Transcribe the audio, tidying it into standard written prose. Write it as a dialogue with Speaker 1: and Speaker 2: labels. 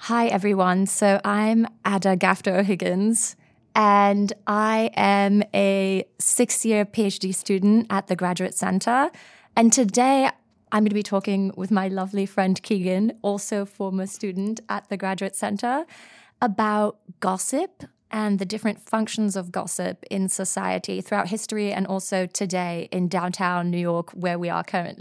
Speaker 1: Hi, everyone. So I'm Ada Gafter-O'Higgins, and I am a sixth-year PhD student at the Graduate Center. And today I'm going to be talking with my lovely friend Keegan, also former student at the Graduate Center, about gossip and the different functions of gossip in society throughout history and also today in downtown New York, where we are currently.